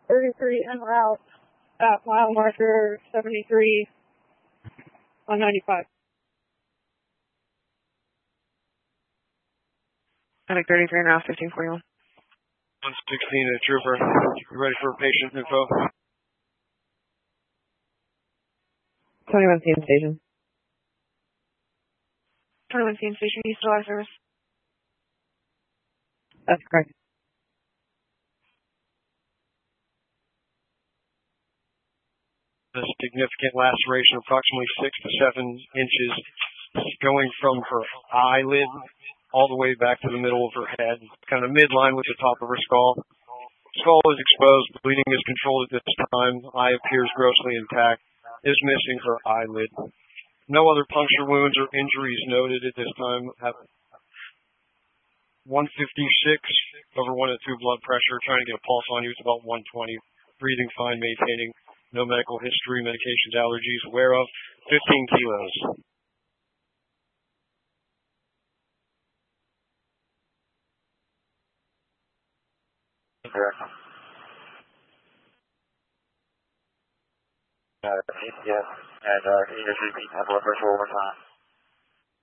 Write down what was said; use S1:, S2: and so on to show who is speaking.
S1: 33 en route at mile marker 73 on 95.
S2: Medic 33 en route 1541.
S3: 116 to Trooper. You ready for patient info?
S2: 21 scene station.
S4: 21 scene station, you still have service?
S2: That's correct.
S3: A significant laceration, approximately 6 to 7 inches, going from her eyelid all the way back to the middle of her head, kind of midline with the top of her skull. Skull is exposed, bleeding is controlled at this time, eye appears grossly intact, is missing her eyelid. No other puncture wounds or injuries noted at this time. 156 over 102 blood pressure, trying to get a pulse on you, it's about 120, breathing fine, maintaining. No medical history, medications, allergies, aware of, 15 kilos.
S5: Yes, and can you just repeat that blood pressure one more time?